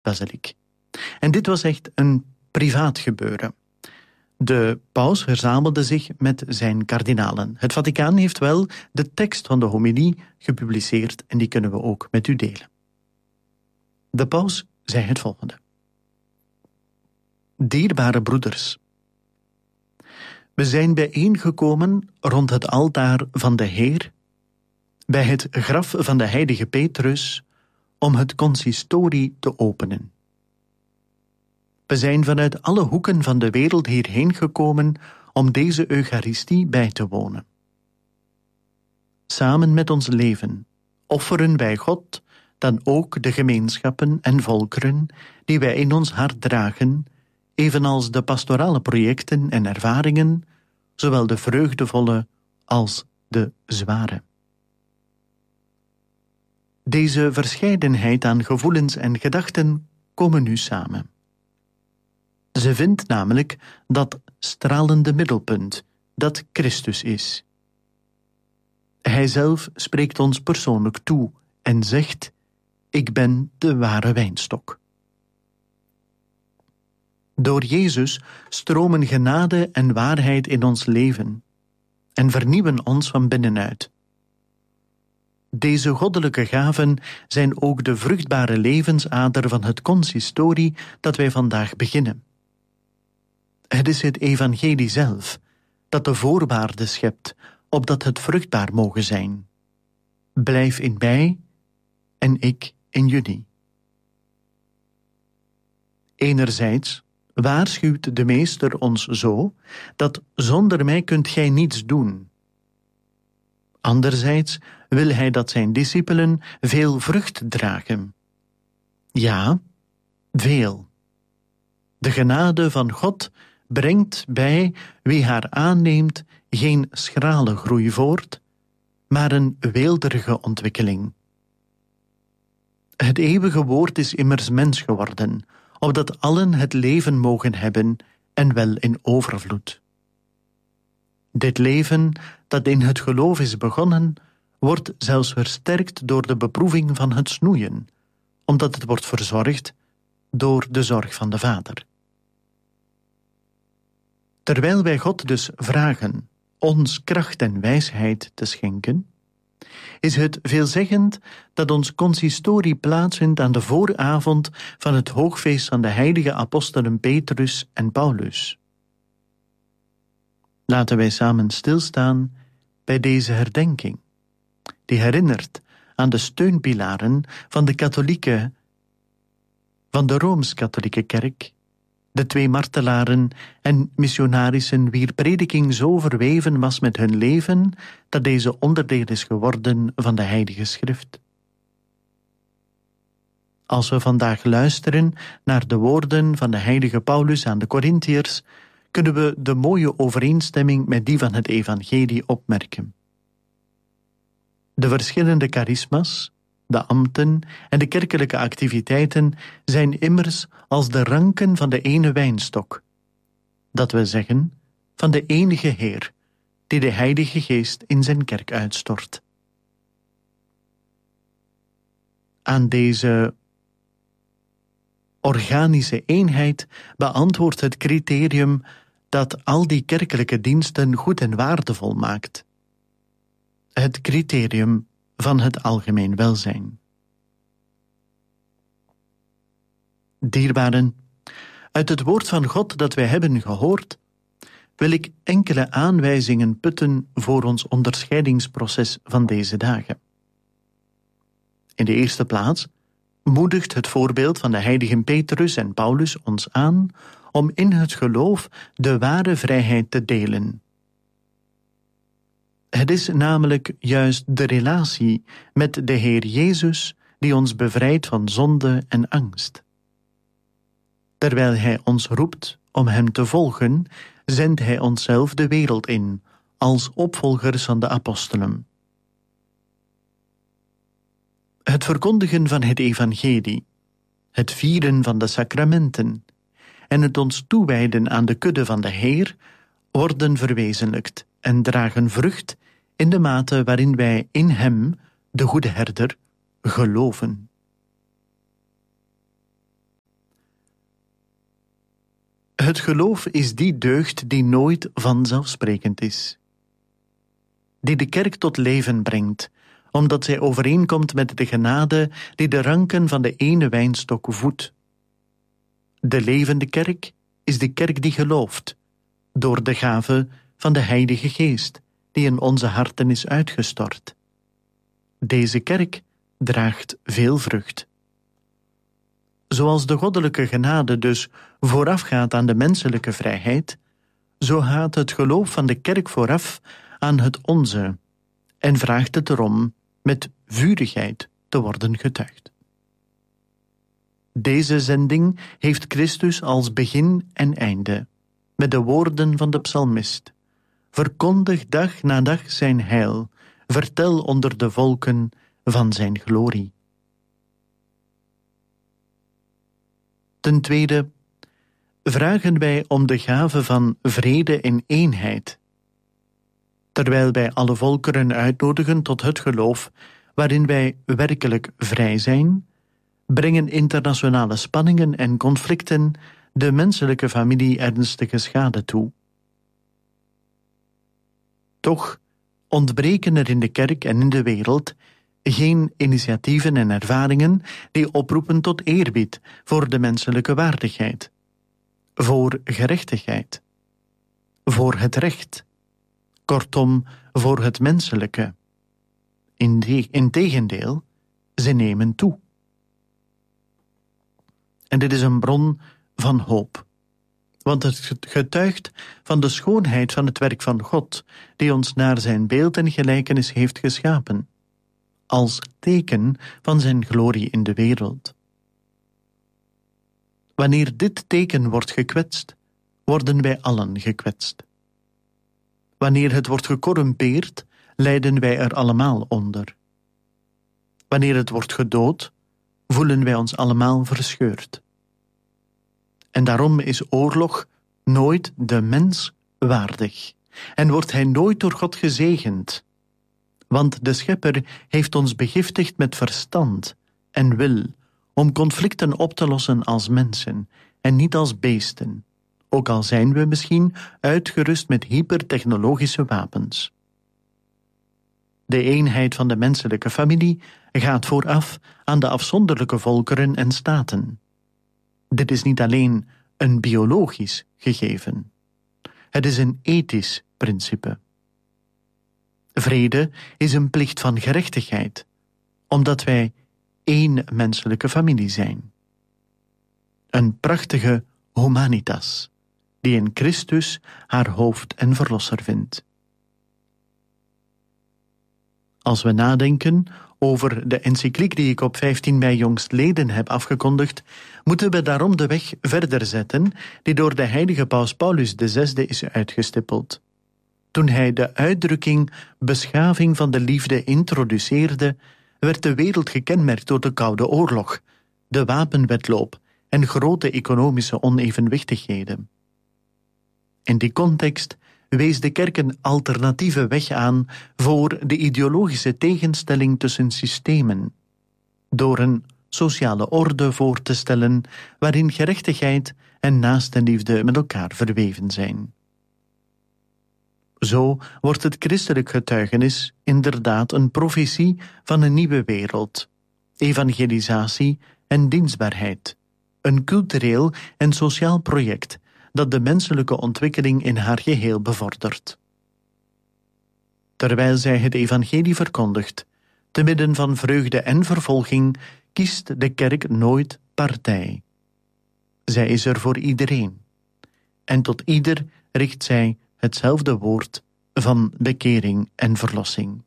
basiliek. En dit was echt een privaat gebeuren. De paus verzamelde zich met zijn kardinalen. Het Vaticaan heeft wel de tekst van de homilie gepubliceerd en die kunnen we ook met u delen. De paus zei het volgende. Dierbare broeders, we zijn bijeengekomen rond het altaar van de Heer, bij het graf van de heilige Petrus, om het consistorie te openen. We zijn vanuit alle hoeken van de wereld hierheen gekomen om deze Eucharistie bij te wonen. Samen met ons leven offeren wij God dan ook de gemeenschappen en volkeren die wij in ons hart dragen, evenals de pastorale projecten en ervaringen, zowel de vreugdevolle als de zware. Deze verscheidenheid aan gevoelens en gedachten komen nu samen. Ze vindt namelijk dat stralende middelpunt, dat Christus is. Hij zelf spreekt ons persoonlijk toe en zegt, ik ben de ware wijnstok. Door Jezus stromen genade en waarheid in ons leven en vernieuwen ons van binnenuit. Deze goddelijke gaven zijn ook de vruchtbare levensader van het consistorie dat wij vandaag beginnen. Het is het evangelie zelf dat de voorwaarden schept opdat het vruchtbaar mogen zijn. Blijf in mij en ik in jullie. Enerzijds waarschuwt de meester ons zo dat zonder mij kunt gij niets doen. Anderzijds wil hij dat zijn discipelen veel vrucht dragen. Ja, veel. De genade van God brengt bij wie haar aanneemt geen schrale groei voort, maar een weelderige ontwikkeling. Het eeuwige woord is immers mens geworden, opdat allen het leven mogen hebben en wel in overvloed. Dit leven, dat in het geloof is begonnen, wordt zelfs versterkt door de beproeving van het snoeien, omdat het wordt verzorgd door de zorg van de Vader. Terwijl wij God dus vragen ons kracht en wijsheid te schenken, is het veelzeggend dat ons consistorie plaatsvindt aan de vooravond van het hoogfeest van de heilige apostelen Petrus en Paulus. Laten wij samen stilstaan bij deze herdenking, die herinnert aan de steunpilaren van de Rooms-Katholieke Kerk, de 2 martelaren en missionarissen wier prediking zo verweven was met hun leven, dat deze onderdeel is geworden van de Heilige Schrift. Als we vandaag luisteren naar de woorden van de heilige Paulus aan de Korintiërs, kunnen we de mooie overeenstemming met die van het evangelie opmerken. De verschillende charisma's, de ambten en de kerkelijke activiteiten zijn immers als de ranken van de ene wijnstok, dat wil zeggen, van de enige Heer, die de Heilige Geest in zijn kerk uitstort. Aan deze organische eenheid beantwoordt het criterium dat al die kerkelijke diensten goed en waardevol maakt. Het criterium van het algemeen welzijn. Dierbaren, uit het woord van God dat wij hebben gehoord, wil ik enkele aanwijzingen putten voor ons onderscheidingsproces van deze dagen. In de eerste plaats moedigt het voorbeeld van de heiligen Petrus en Paulus ons aan om in het geloof de ware vrijheid te delen. Het is namelijk juist de relatie met de Heer Jezus die ons bevrijdt van zonde en angst. Terwijl Hij ons roept om Hem te volgen, zendt Hij onszelf de wereld in, als opvolgers van de apostelen. Het verkondigen van het evangelie, het vieren van de sacramenten en het ons toewijden aan de kudde van de Heer worden verwezenlijkt en dragen vrucht in de mate waarin wij in Hem, de goede herder, geloven. Het geloof is die deugd die nooit vanzelfsprekend is, die de kerk tot leven brengt, omdat zij overeenkomt met de genade die de ranken van de ene wijnstok voedt. De levende kerk is de kerk die gelooft, door de gave van de Heilige Geest, die in onze harten is uitgestort. Deze kerk draagt veel vrucht. Zoals de goddelijke genade dus voorafgaat aan de menselijke vrijheid, zo gaat het geloof van de kerk vooraf aan het onze en vraagt het erom met vurigheid te worden getuigd. Deze zending heeft Christus als begin en einde, met de woorden van de psalmist: verkondig dag na dag zijn heil, vertel onder de volken van zijn glorie. Ten tweede, vragen wij om de gave van vrede en eenheid, terwijl wij alle volkeren uitnodigen tot het geloof waarin wij werkelijk vrij zijn, brengen internationale spanningen en conflicten de menselijke familie ernstige schade toe. Toch ontbreken er in de kerk en in de wereld geen initiatieven en ervaringen die oproepen tot eerbied voor de menselijke waardigheid, voor gerechtigheid, voor het recht, kortom voor het menselijke. Integendeel, ze nemen toe. En dit is een bron van hoop, want het getuigt van de schoonheid van het werk van God, die ons naar zijn beeld en gelijkenis heeft geschapen, als teken van zijn glorie in de wereld. Wanneer dit teken wordt gekwetst, worden wij allen gekwetst. Wanneer het wordt gecorrumpeerd, lijden wij er allemaal onder. Wanneer het wordt gedood, voelen wij ons allemaal verscheurd. En daarom is oorlog nooit de mens waardig en wordt hij nooit door God gezegend. Want de Schepper heeft ons begiftigd met verstand en wil om conflicten op te lossen als mensen en niet als beesten, ook al zijn we misschien uitgerust met hypertechnologische wapens. De eenheid van de menselijke familie gaat vooraf aan de afzonderlijke volkeren en staten. Dit is niet alleen een biologisch gegeven. Het is een ethisch principe. Vrede is een plicht van gerechtigheid, omdat wij één menselijke familie zijn. Een prachtige humanitas, die in Christus haar hoofd en verlosser vindt. Als we nadenken over de encycliek die ik op 15 mei jongstleden heb afgekondigd, moeten we daarom de weg verder zetten die door de heilige paus Paulus VI is uitgestippeld. Toen hij de uitdrukking beschaving van de liefde introduceerde, werd de wereld gekenmerkt door de Koude Oorlog, de wapenwedloop en grote economische onevenwichtigheden. In die context wees de kerk een alternatieve weg aan voor de ideologische tegenstelling tussen systemen, door een sociale orde voor te stellen waarin gerechtigheid en naastenliefde met elkaar verweven zijn. Zo wordt het christelijk getuigenis inderdaad een profetie van een nieuwe wereld, evangelisatie en dienstbaarheid, een cultureel en sociaal project dat de menselijke ontwikkeling in haar geheel bevordert. Terwijl zij het evangelie verkondigt, te midden van vreugde en vervolging, kiest de kerk nooit partij. Zij is er voor iedereen, en tot ieder richt zij hetzelfde woord van bekering en verlossing.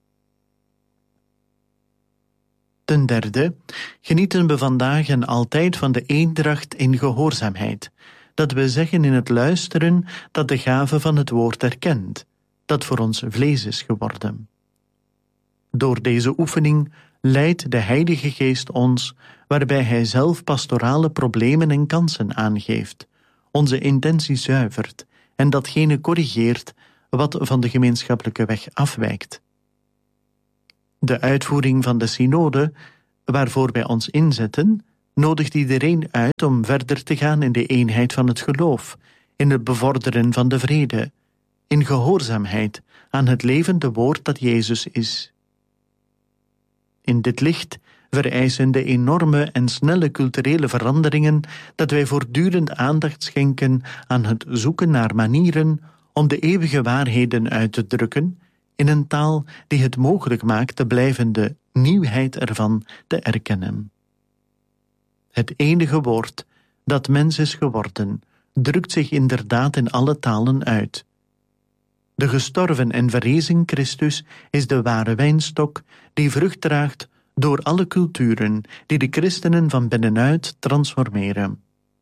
Ten derde genieten we vandaag en altijd van de eendracht in gehoorzaamheid, dat we zeggen in het luisteren dat de gave van het woord erkent, dat voor ons vlees is geworden. Door deze oefening leidt de Heilige Geest ons, waarbij Hij zelf pastorale problemen en kansen aangeeft, onze intentie zuivert en datgene corrigeert wat van de gemeenschappelijke weg afwijkt. De uitvoering van de synode, waarvoor wij ons inzetten, nodigt iedereen uit om verder te gaan in de eenheid van het geloof, in het bevorderen van de vrede, in gehoorzaamheid aan het levende woord dat Jezus is. In dit licht vereisen de enorme en snelle culturele veranderingen dat wij voortdurend aandacht schenken aan het zoeken naar manieren om de eeuwige waarheden uit te drukken in een taal die het mogelijk maakt de blijvende nieuwheid ervan te erkennen. Het enige woord dat mens is geworden, drukt zich inderdaad in alle talen uit. De gestorven en verrezen Christus is de ware wijnstok die vrucht draagt door alle culturen die de christenen van binnenuit transformeren.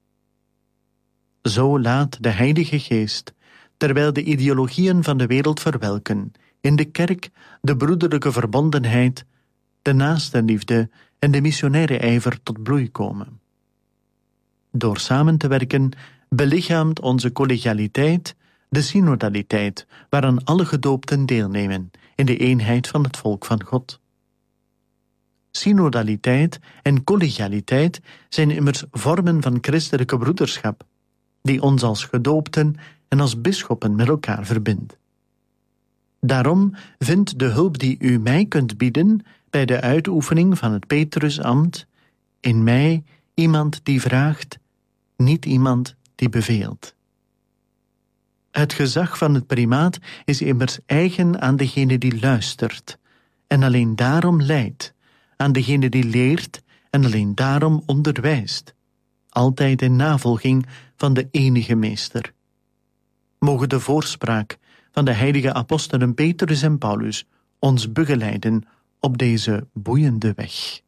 Zo laat de Heilige Geest, terwijl de ideologieën van de wereld verwelken, in de kerk de broederlijke verbondenheid, de naastenliefde en de missionaire ijver tot bloei komen. Door samen te werken belichaamt onze collegialiteit de synodaliteit, waaraan alle gedoopten deelnemen in de eenheid van het volk van God. Synodaliteit en collegialiteit zijn immers vormen van christelijke broederschap, die ons als gedoopten en als bisschoppen met elkaar verbindt. Daarom vindt de hulp die u mij kunt bieden bij de uitoefening van het Petrusambt in mij iemand die vraagt, niet iemand die beveelt. Het gezag van het primaat is immers eigen aan degene die luistert en alleen daarom leidt, aan degene die leert en alleen daarom onderwijst, altijd in navolging van de enige meester. Mogen de voorspraak van de heilige apostelen Petrus en Paulus ons begeleiden op deze boeiende weg.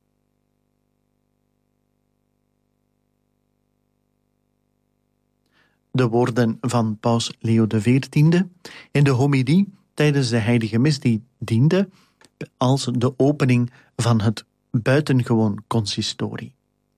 De woorden van paus Leo XIV in de homilie tijdens de heilige mis die diende als de opening van het buitengewoon consistorie.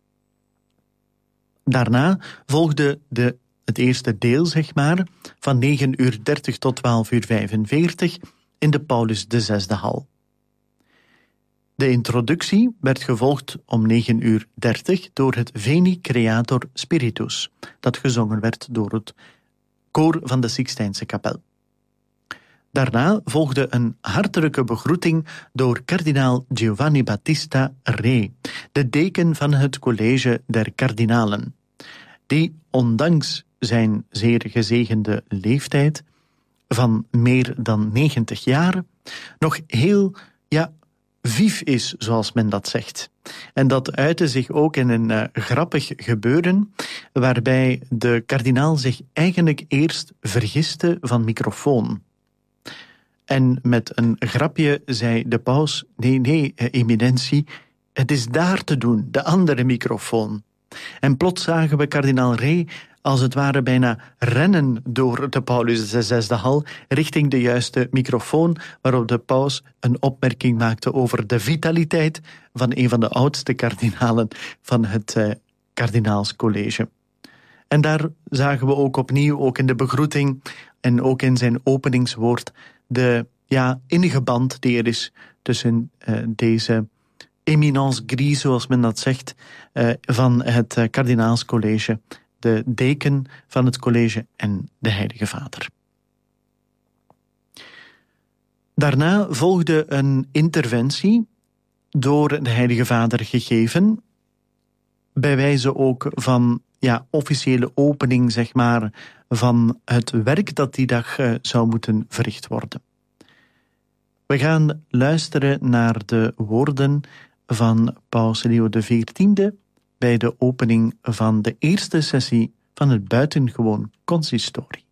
Daarna volgde het eerste deel, van 9:30 tot 12:45 in de Paulus VI-hal. De introductie werd gevolgd om 9:30 door het Veni Creator Spiritus, dat gezongen werd door het koor van de Sixtijnse kapel. Daarna volgde een hartelijke begroeting door kardinaal Giovanni Battista Re, de deken van het College der Kardinalen, die ondanks zijn zeer gezegende leeftijd van meer dan 90 jaar nog heel, vief is, zoals men dat zegt. En dat uitte zich ook in een grappig gebeuren, waarbij de kardinaal zich eigenlijk eerst vergiste van microfoon. En met een grapje zei de paus, nee, eminentie, het is daar te doen, de andere microfoon. En plots zagen we kardinaal Re als het ware bijna rennen door de Paulus VI-hal richting de juiste microfoon, waarop de paus een opmerking maakte over de vitaliteit van een van de oudste kardinalen van het kardinaalscollege. En daar zagen we ook opnieuw, ook in de begroeting en ook in zijn openingswoord, de innige band die er is tussen deze éminence grise, zoals men dat zegt, van het kardinaalscollege, de deken van het college en de Heilige Vader. Daarna volgde een interventie door de Heilige Vader gegeven, bij wijze ook van officiële opening, van het werk dat die dag zou moeten verricht worden. We gaan luisteren naar de woorden van paus Leo XIV bij de opening van de eerste sessie van het buitengewoon consistorie.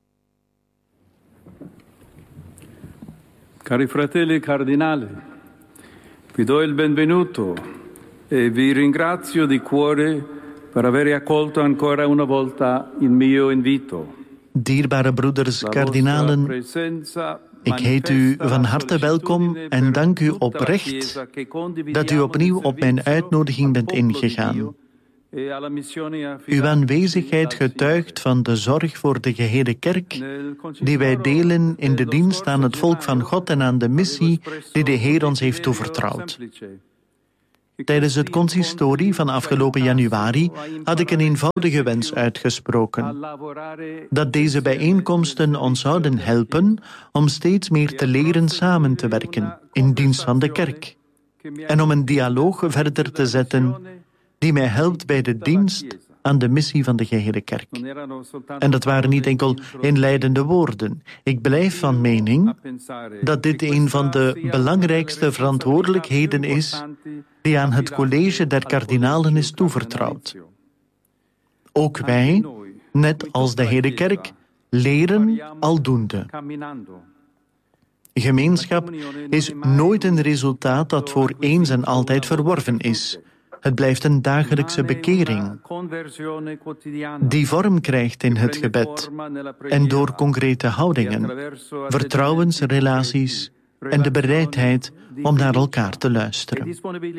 Cari fratelli cardinali, vi do il benvenuto e vi ringrazio di cuore per aver accolto ancora una volta il mio invito. Dierbare broeders kardinalen, ik heet u van harte welkom en dank u oprecht dat u opnieuw op mijn uitnodiging bent ingegaan. Uw aanwezigheid getuigt van de zorg voor de gehele kerk, die wij delen in de dienst aan het volk van God en aan de missie die de Heer ons heeft toevertrouwd. Tijdens het consistorie van afgelopen januari had ik een eenvoudige wens uitgesproken: dat deze bijeenkomsten ons zouden helpen om steeds meer te leren samen te werken in dienst van de kerk en om een dialoog verder te zetten die mij helpt bij de dienst aan de missie van de gehele kerk. En dat waren niet enkel inleidende woorden. Ik blijf van mening dat dit een van de belangrijkste verantwoordelijkheden is die aan het college der kardinalen is toevertrouwd. Ook wij, net als de hele kerk, leren aldoende. Gemeenschap is nooit een resultaat dat voor eens en altijd verworven is. Het blijft een dagelijkse bekering die vorm krijgt in het gebed en door concrete houdingen, vertrouwensrelaties en de bereidheid om naar elkaar te luisteren.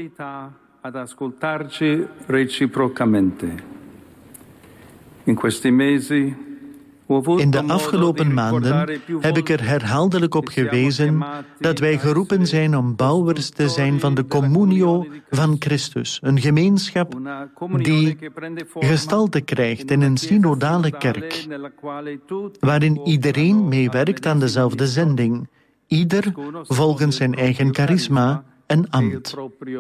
In de afgelopen maanden heb ik er herhaaldelijk op gewezen dat wij geroepen zijn om bouwers te zijn van de communio van Christus, een gemeenschap die gestalte krijgt in een synodale kerk, waarin iedereen meewerkt aan dezelfde zending, ieder volgens zijn eigen charisma en ambt.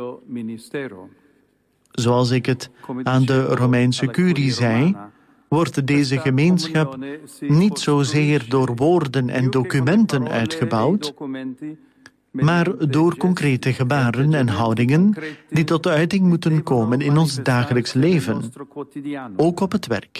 Zoals ik het aan de Romeinse curie zei, wordt deze gemeenschap niet zozeer door woorden en documenten uitgebouwd, maar door concrete gebaren en houdingen die tot uiting moeten komen in ons dagelijks leven, ook op het werk.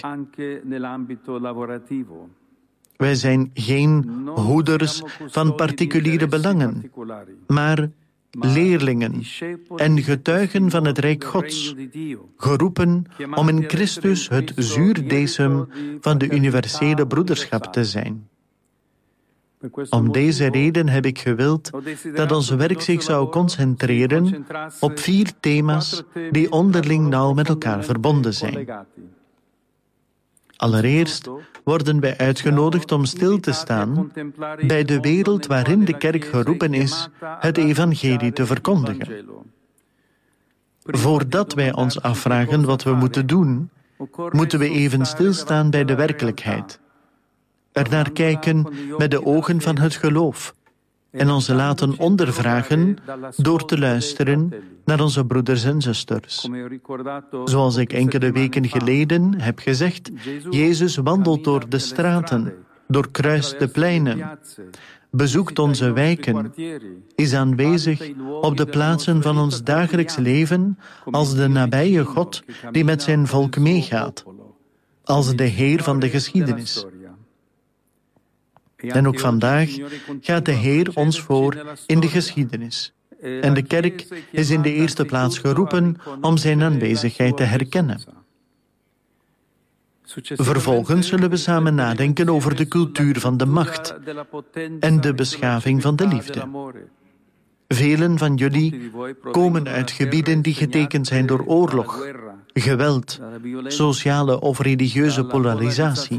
Wij zijn geen hoeders van particuliere belangen, maar leerlingen en getuigen van het Rijk Gods, geroepen om in Christus het zuurdesem van de universele broederschap te zijn. Om deze reden heb ik gewild dat ons werk zich zou concentreren op 4 thema's die onderling nauw met elkaar verbonden zijn. Allereerst worden wij uitgenodigd om stil te staan bij de wereld waarin de kerk geroepen is het evangelie te verkondigen. Voordat wij ons afvragen wat we moeten doen, moeten we even stilstaan bij de werkelijkheid. Ernaar kijken met de ogen van het geloof en ons laten ondervragen door te luisteren naar onze broeders en zusters. Zoals ik enkele weken geleden heb gezegd, Jezus wandelt door de straten, doorkruist de pleinen, bezoekt onze wijken, is aanwezig op de plaatsen van ons dagelijks leven als de nabije God die met zijn volk meegaat, als de Heer van de geschiedenis. En ook vandaag gaat de Heer ons voor in de geschiedenis. En de kerk is in de eerste plaats geroepen om zijn aanwezigheid te herkennen. Vervolgens zullen we samen nadenken over de cultuur van de macht en de beschaving van de liefde. Velen van jullie komen uit gebieden die getekend zijn door oorlog, geweld, sociale of religieuze polarisatie.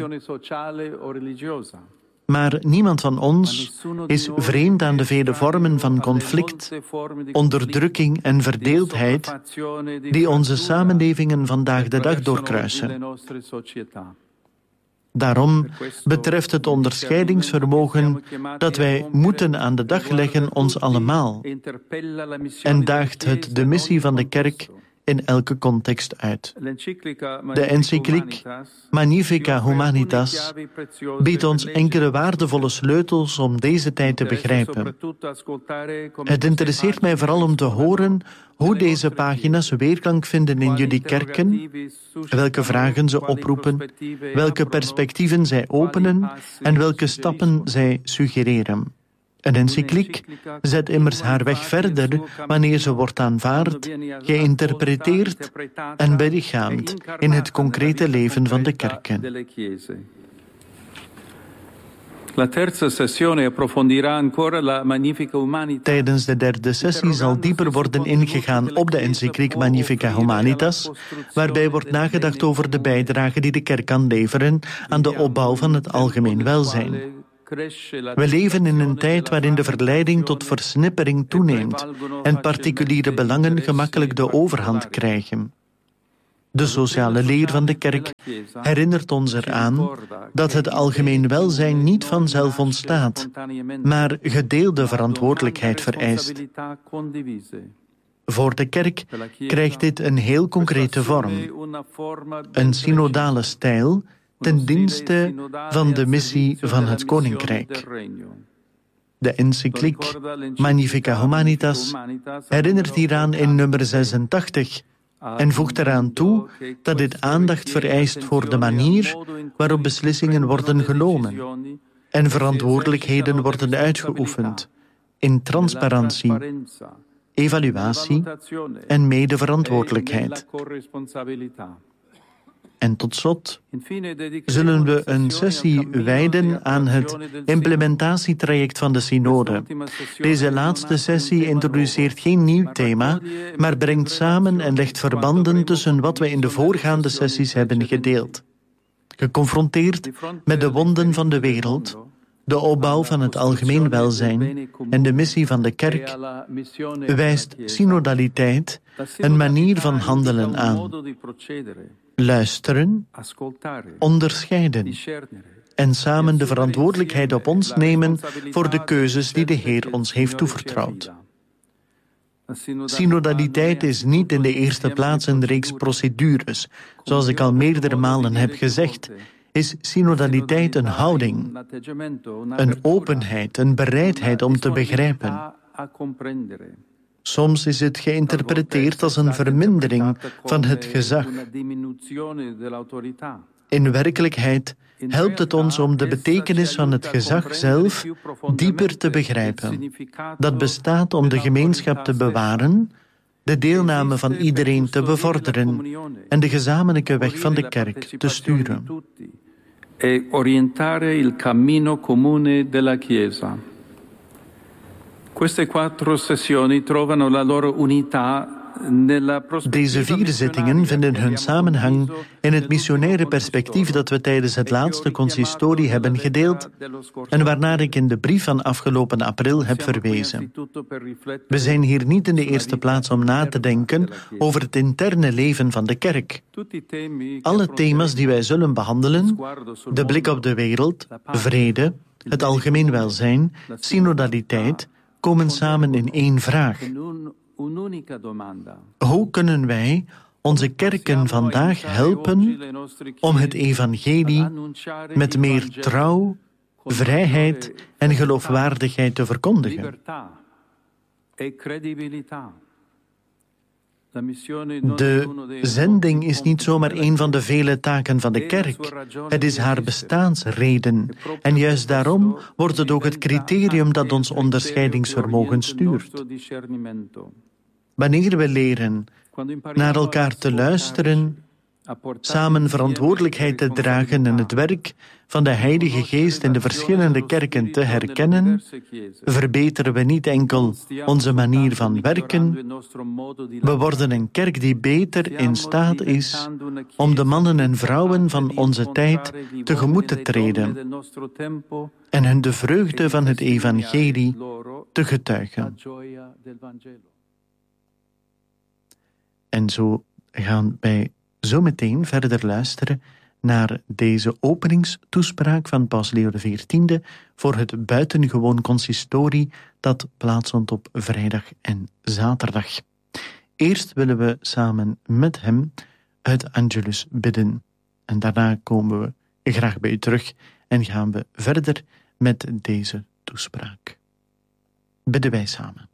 Maar niemand van ons is vreemd aan de vele vormen van conflict, onderdrukking en verdeeldheid die onze samenlevingen vandaag de dag doorkruisen. Daarom betreft het onderscheidingsvermogen dat wij moeten aan de dag leggen ons allemaal en daagt het de missie van de kerk in elke context uit. De encycliek Magnificat Humanitas biedt ons enkele waardevolle sleutels om deze tijd te begrijpen. Het interesseert mij vooral om te horen hoe deze pagina's weerklank vinden in jullie kerken, welke vragen ze oproepen, welke perspectieven zij openen en welke stappen zij suggereren. Een encycliek zet immers haar weg verder wanneer ze wordt aanvaard, geïnterpreteerd en belichaamd in het concrete leven van de kerken. Tijdens de derde sessie zal dieper worden ingegaan op de encycliek Magnificat Humanitas, waarbij wordt nagedacht over de bijdrage die de kerk kan leveren aan de opbouw van het algemeen welzijn. We leven in een tijd waarin de verleiding tot versnippering toeneemt en particuliere belangen gemakkelijk de overhand krijgen. De sociale leer van de kerk herinnert ons eraan dat het algemeen welzijn niet vanzelf ontstaat, maar gedeelde verantwoordelijkheid vereist. Voor de kerk krijgt dit een heel concrete vorm. Een synodale stijl ten dienste van de missie van het Koninkrijk. De encycliek Magnificat Humanitas herinnert hieraan in nummer 86 en voegt eraan toe dat dit aandacht vereist voor de manier waarop beslissingen worden genomen en verantwoordelijkheden worden uitgeoefend in transparantie, evaluatie en medeverantwoordelijkheid. En tot slot zullen we een sessie wijden aan het implementatietraject van de synode. Deze laatste sessie introduceert geen nieuw thema, maar brengt samen en legt verbanden tussen wat we in de voorgaande sessies hebben gedeeld. Geconfronteerd met de wonden van de wereld, de opbouw van het algemeen welzijn en de missie van de kerk, wijst synodaliteit een manier van handelen aan. Luisteren, onderscheiden en samen de verantwoordelijkheid op ons nemen voor de keuzes die de Heer ons heeft toevertrouwd. Synodaliteit is niet in de eerste plaats een reeks procedures. Zoals ik al meerdere malen heb gezegd, is synodaliteit een houding, een openheid, een bereidheid om te begrijpen. Soms is het geïnterpreteerd als een vermindering van het gezag. In werkelijkheid helpt het ons om de betekenis van het gezag zelf dieper te begrijpen. Dat bestaat om de gemeenschap te bewaren, de deelname van iedereen te bevorderen en de gezamenlijke weg van de kerk te sturen. E orientare il cammino comune della Chiesa. Queste 4 sessioni trovano la loro unità nella prospettiva. Deze 4 zittingen vinden hun samenhang in het missionaire perspectief dat we tijdens het laatste consistorie hebben gedeeld en waarnaar ik in de brief van afgelopen april heb verwezen. We zijn hier niet in de eerste plaats om na te denken over het interne leven van de kerk. Alle thema's die wij zullen behandelen, de blik op de wereld, vrede, het algemeen welzijn, synodaliteit, komen samen in één vraag. Hoe kunnen wij onze kerken vandaag helpen om het evangelie met meer trouw, vrijheid en geloofwaardigheid te verkondigen? De zending is niet zomaar een van de vele taken van de kerk. Het is haar bestaansreden. En juist daarom wordt het ook het criterium dat ons onderscheidingsvermogen stuurt. Wanneer we leren naar elkaar te luisteren, samen verantwoordelijkheid te dragen en het werk van de Heilige Geest in de verschillende kerken te herkennen, verbeteren we niet enkel onze manier van werken, we worden een kerk die beter in staat is om de mannen en vrouwen van onze tijd tegemoet te treden en hen de vreugde van het evangelie te getuigen. En zo gaan wij zo meteen verder luisteren naar deze openingstoespraak van Paus Leo XIV voor het buitengewoon consistorie dat plaatsvond op vrijdag en zaterdag. Eerst willen we samen met hem het Angelus bidden. En daarna komen we graag bij u terug en gaan we verder met deze toespraak. Bidden wij samen.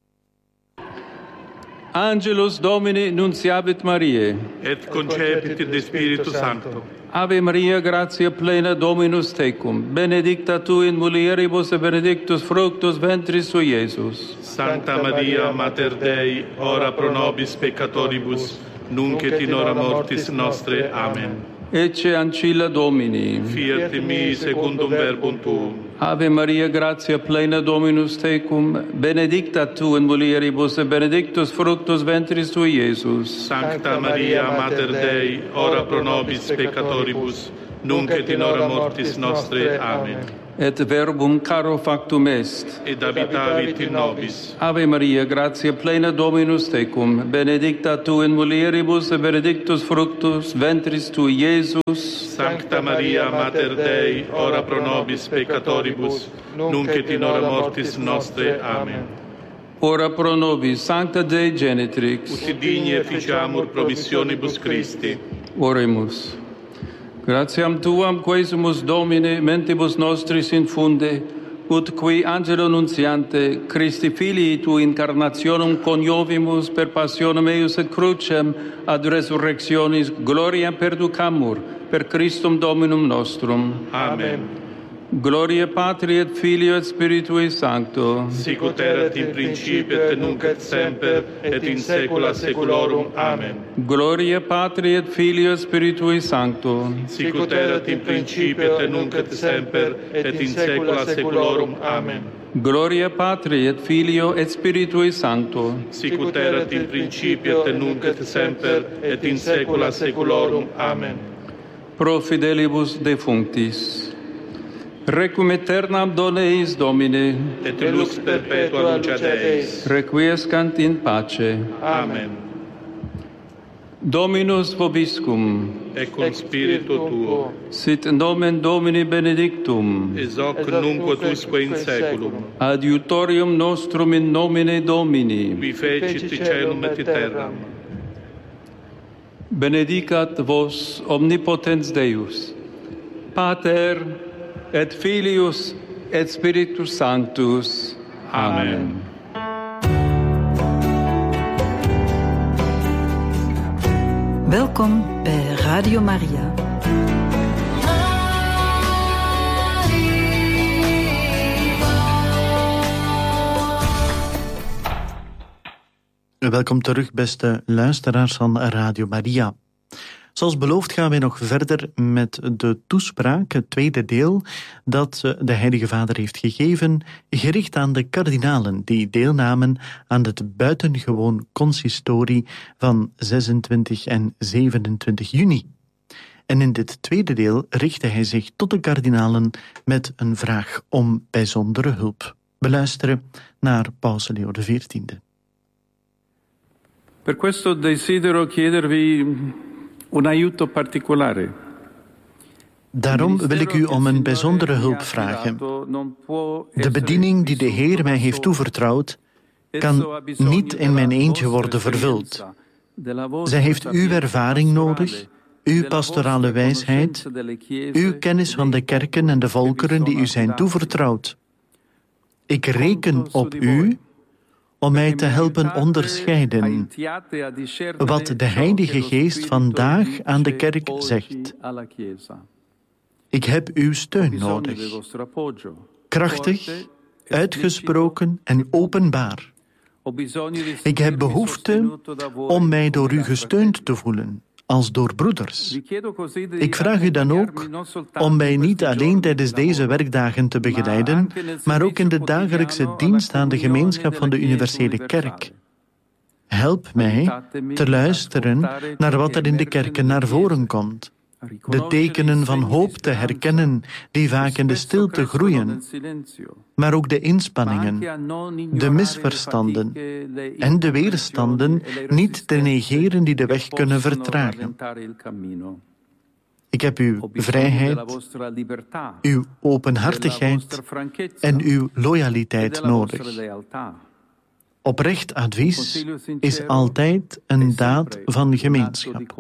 Angelus Domini nunciabit Mariae. Et concepit in Spiritu Sancto. Ave Maria, gratia plena, Dominus tecum. Benedicta tu in mulieribus et benedictus fructus ventris sui, Iesus. Sancta Maria, Mater Dei, ora pro nobis peccatoribus, nunc et in hora mortis nostre. Amen. Ecce ancilla Domini. Fiat in mi secundum verbum tuum. Ave Maria, gratia plena, Dominus tecum. Benedicta tu in mulieribus et benedictus fructus ventris tui, Iesus. Sancta Maria, Mater Dei, ora pro nobis peccatoribus, nunc et in hora mortis nostre. Amen. et verbum caro factum est. et habitavit in nobis. Ave Maria, gratia plena Dominus tecum, benedicta tu in mulieribus et benedictus fructus ventris tui, Iesus. Sancta Maria, Mater Dei, ora pro nobis peccatoribus, nunc et in hora mortis nostre. Amen. Ora pro nobis, Sancta Dei Genitrix. Ut digni efficiamur promissionibus Christi. Oremus. Gratiam Tuam quesumus Domine mentibus nostris infunde, ut qui angelo nuntiante Christi Filii Tui incarnationem coniovimus per passionem eius et crucem ad resurrectionis gloriam perducamur per Christum Dominum nostrum. Amen. Gloria Patri et Filio et Spiritui Sancto. Sic ut erat in principio et nunc et semper et in saecula saeculorum. Amen. Gloria Patri et Filio et Spiritui Sancto. Sic ut erat in principio et nunc et semper et in saecula saeculorum. Amen. Gloria Patri et Filio et Spiritui Sancto. Sic ut erat in principio et nunc et semper et in saecula saeculorum. Amen. Pro fidelibus defunctis. Requiem aeternam dona eis Domine, Et lux perpetua lucet eis. requiescant in pace. Amen. Dominus vobiscum, Et cum spiritu tuo, sit nomen Domini benedictum, ex hoc nunc usque in saeculum, adiutorium nostrum in nomine Domini. qui fecit caelum et terram. Benedicat vos omnipotens Deus, Pater et Filius et Spiritus Sanctus. Amen. Welkom bij Radio Maria. Welkom terug, beste luisteraars van Radio Maria. Zoals beloofd gaan wij nog verder met de toespraak, het tweede deel, dat de Heilige Vader heeft gegeven, gericht aan de kardinalen die deelnamen aan het buitengewoon consistorie van 26 en 27 juni. En in dit tweede deel richtte hij zich tot de kardinalen met een vraag om bijzondere hulp. We luisteren naar Paus Leo XIV. Per questo desidero chiedervi un aiuto particolare. Daarom wil ik u om een bijzondere hulp vragen. De bediening die de Heer mij heeft toevertrouwd, kan niet in mijn eentje worden vervuld. Zij heeft uw ervaring nodig, uw pastorale wijsheid, uw kennis van de kerken en de volkeren die u zijn toevertrouwd. Ik reken op u om mij te helpen onderscheiden wat de Heilige Geest vandaag aan de kerk zegt. Ik heb uw steun nodig, krachtig, uitgesproken en openbaar. Ik heb behoefte om mij door u gesteund te voelen, als door broeders. Ik vraag u dan ook om mij niet alleen tijdens deze werkdagen te begeleiden, maar ook in de dagelijkse dienst aan de gemeenschap van de universele kerk. Help mij te luisteren naar wat er in de kerken naar voren komt. De tekenen van hoop te herkennen die vaak in de stilte groeien, maar ook de inspanningen, de misverstanden en de weerstanden niet te negeren die de weg kunnen vertragen. Ik heb uw vrijheid, uw openhartigheid en uw loyaliteit nodig. Oprecht advies is altijd een daad van gemeenschap.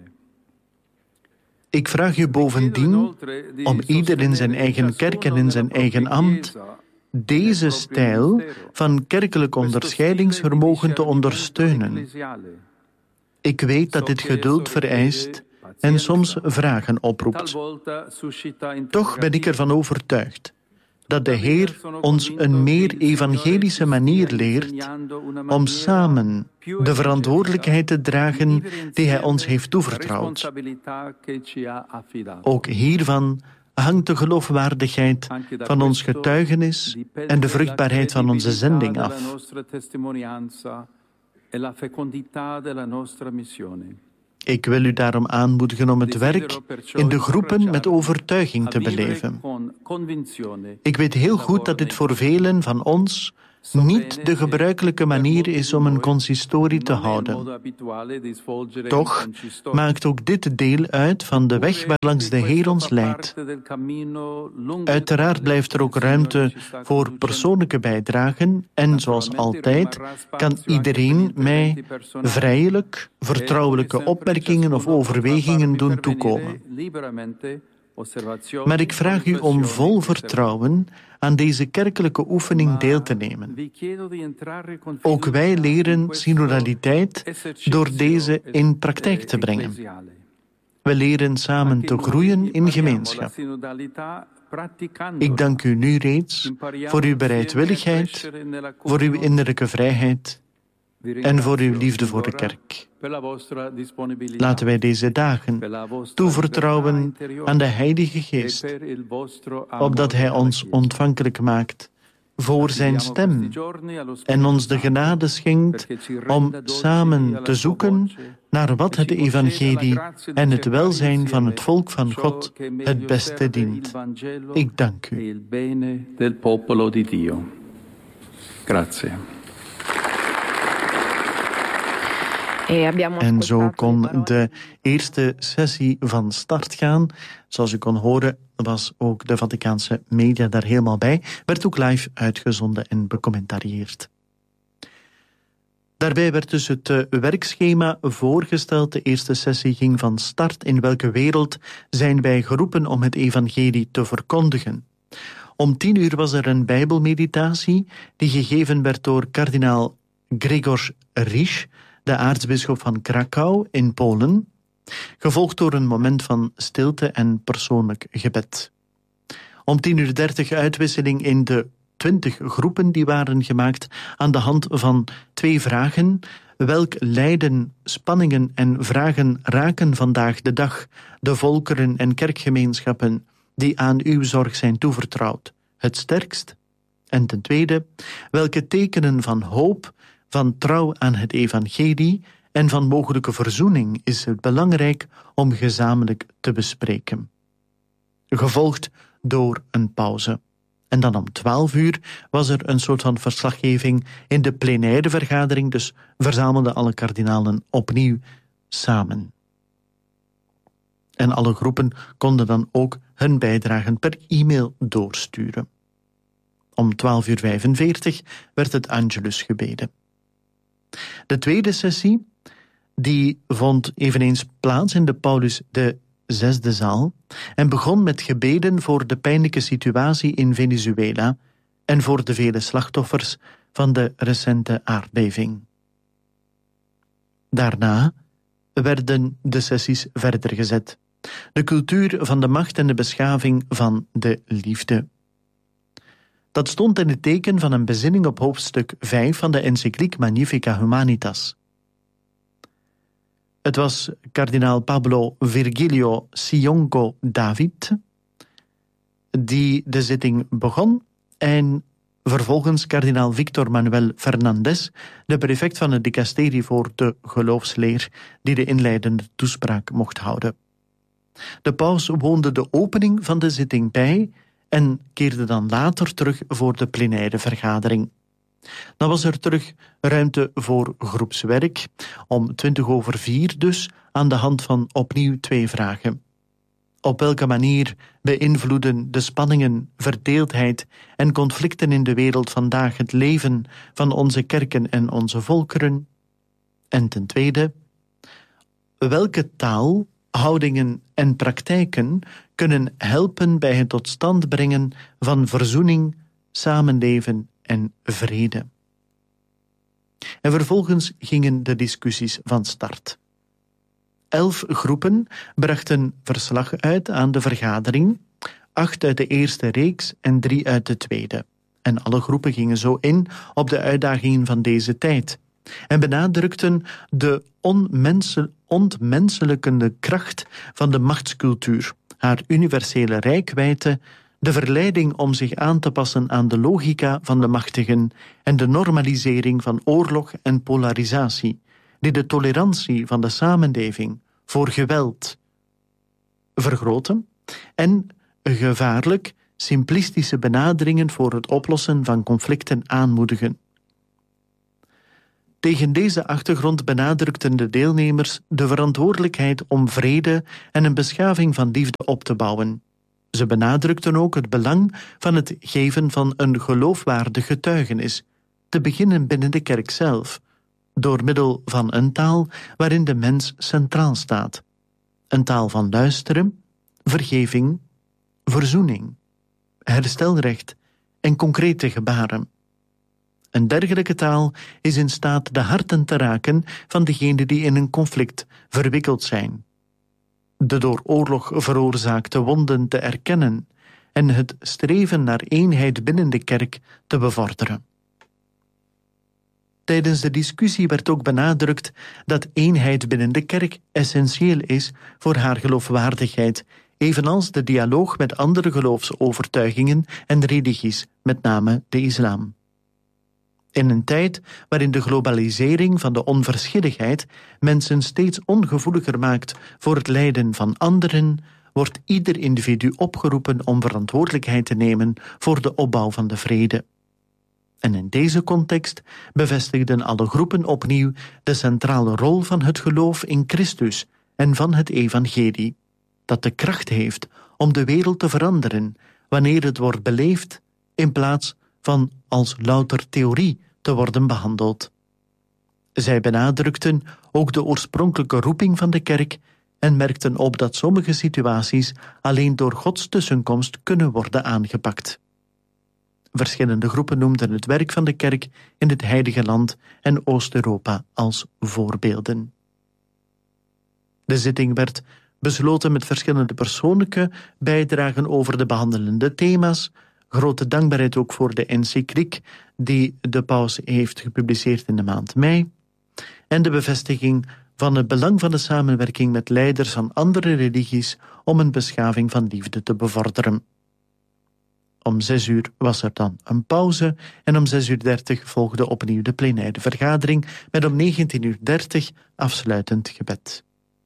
Ik vraag u bovendien om ieder in zijn eigen kerk en in zijn eigen ambt deze stijl van kerkelijk onderscheidingsvermogen te ondersteunen. Ik weet dat dit geduld vereist en soms vragen oproept. Toch ben ik ervan overtuigd dat de Heer ons een meer evangelische manier leert om samen de verantwoordelijkheid te dragen die Hij ons heeft toevertrouwd. Ook hiervan hangt de geloofwaardigheid van ons getuigenis en de vruchtbaarheid van onze zending af. Ik wil u daarom aanmoedigen om het werk in de groepen met overtuiging te beleven. Ik weet heel goed dat dit voor velen van ons niet de gebruikelijke manier is om een consistorie te houden. Toch maakt ook dit deel uit van de weg waarlangs de Heer ons leidt. Uiteraard blijft er ook ruimte voor persoonlijke bijdragen en zoals altijd kan iedereen mij vrijelijk vertrouwelijke opmerkingen of overwegingen doen toekomen. Maar ik vraag u om vol vertrouwen aan deze kerkelijke oefening deel te nemen. Ook wij leren synodaliteit door deze in praktijk te brengen. We leren samen te groeien in gemeenschap. Ik dank u nu reeds voor uw bereidwilligheid, voor uw innerlijke vrijheid en voor uw liefde voor de kerk. Laten wij deze dagen toevertrouwen aan de Heilige Geest, opdat Hij ons ontvankelijk maakt voor zijn stem en ons de genade schenkt om samen te zoeken naar wat het evangelie en het welzijn van het volk van God het beste dient. Ik dank u. Grazie. En zo kon de eerste sessie van start gaan. Zoals u kon horen was ook de Vaticaanse media daar helemaal bij. Werd ook live uitgezonden en becommentarieerd. Daarbij werd dus het werkschema voorgesteld. De eerste sessie ging van start. In welke wereld zijn wij geroepen om het evangelie te verkondigen? Om 10:00 was er een bijbelmeditatie die gegeven werd door kardinaal Grzegorz Risch, de aartsbisschop van Krakau in Polen, gevolgd door een moment van stilte en persoonlijk gebed. Om 10:30 uitwisseling in de 20 groepen die waren gemaakt aan de hand van 2 vragen. Welk lijden, spanningen en vragen raken vandaag de dag de volkeren en kerkgemeenschappen die aan uw zorg zijn toevertrouwd het sterkst? En ten tweede, welke tekenen van hoop, van trouw aan het evangelie en van mogelijke verzoening is het belangrijk om gezamenlijk te bespreken. Gevolgd door een pauze. En dan om 12:00 was er een soort van verslaggeving in de plenaire vergadering, dus verzamelden alle kardinalen opnieuw samen. En alle groepen konden dan ook hun bijdragen per e-mail doorsturen. Om 12:45 werd het Angelus gebeden. De tweede sessie die vond eveneens plaats in de Paulus VI zaal en begon met gebeden voor de pijnlijke situatie in Venezuela en voor de vele slachtoffers van de recente aardbeving. Daarna werden de sessies verder gezet. De cultuur van de macht en de beschaving van de liefde. Dat stond in het teken van een bezinning op hoofdstuk 5 van de encycliek Magnificat Humanitas. Het was kardinaal Pablo Virgilio Sionco David die de zitting begon en vervolgens kardinaal Victor Manuel Fernandez, de prefect van het dicasterie voor de geloofsleer, die de inleidende toespraak mocht houden. De paus woonde de opening van de zitting bij en keerde dan later terug voor de plenaire vergadering. Dan was er terug ruimte voor groepswerk, om 4:20 dus, aan de hand van opnieuw 2 vragen. Op welke manier beïnvloeden de spanningen, verdeeldheid en conflicten in de wereld vandaag het leven van onze kerken en onze volkeren? En ten tweede, welke taal, houdingen en praktijken kunnen helpen bij het tot stand brengen van verzoening, samenleven en vrede? En vervolgens gingen de discussies van start. 11 groepen brachten verslag uit aan de vergadering, 8 uit de eerste reeks en 3 uit de tweede. En alle groepen gingen zo in op de uitdagingen van deze tijd en benadrukten de ontmenselijkende kracht van de machtscultuur, haar universele reikwijdte, de verleiding om zich aan te passen aan de logica van de machtigen en de normalisering van oorlog en polarisatie, die de tolerantie van de samenleving voor geweld vergroten en gevaarlijk simplistische benaderingen voor het oplossen van conflicten aanmoedigen. Tegen deze achtergrond benadrukten de deelnemers de verantwoordelijkheid om vrede en een beschaving van liefde op te bouwen. Ze benadrukten ook het belang van het geven van een geloofwaardig getuigenis, te beginnen binnen de kerk zelf, door middel van een taal waarin de mens centraal staat. Een taal van luisteren, vergeving, verzoening, herstelrecht en concrete gebaren. Een dergelijke taal is in staat de harten te raken van degenen die in een conflict verwikkeld zijn, de door oorlog veroorzaakte wonden te erkennen en het streven naar eenheid binnen de kerk te bevorderen. Tijdens de discussie werd ook benadrukt dat eenheid binnen de kerk essentieel is voor haar geloofwaardigheid, evenals de dialoog met andere geloofsovertuigingen en religies, met name de islam. In een tijd waarin de globalisering van de onverschilligheid mensen steeds ongevoeliger maakt voor het lijden van anderen, wordt ieder individu opgeroepen om verantwoordelijkheid te nemen voor de opbouw van de vrede. En in deze context bevestigden alle groepen opnieuw de centrale rol van het geloof in Christus en van het evangelie, dat de kracht heeft om de wereld te veranderen wanneer het wordt beleefd in plaats van als louter theorie te worden behandeld. Zij benadrukten ook de oorspronkelijke roeping van de kerk en merkten op dat sommige situaties alleen door Gods tussenkomst kunnen worden aangepakt. Verschillende groepen noemden het werk van de kerk in het Heilige Land en Oost-Europa als voorbeelden. De zitting werd besloten met verschillende persoonlijke bijdragen over de behandelende thema's, grote dankbaarheid ook voor de encycliek die de paus heeft gepubliceerd in de maand mei, en de bevestiging van het belang van de samenwerking met leiders van andere religies om een beschaving van liefde te bevorderen. Om 6:00 was er dan een pauze en om 6:30 volgde opnieuw de plenaire vergadering met om 19:30 afsluitend gebed.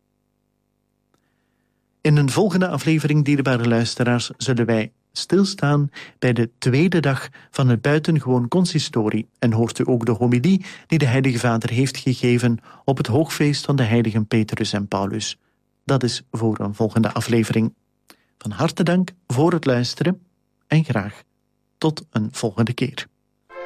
In een volgende aflevering, dierbare luisteraars, zullen wij stilstaan bij de tweede dag van het buitengewoon consistorie en hoort u ook de homilie die de Heilige Vader heeft gegeven op het hoogfeest van de heiligen Petrus en Paulus. Dat is voor een volgende aflevering. Van harte dank voor het luisteren en graag tot een volgende keer.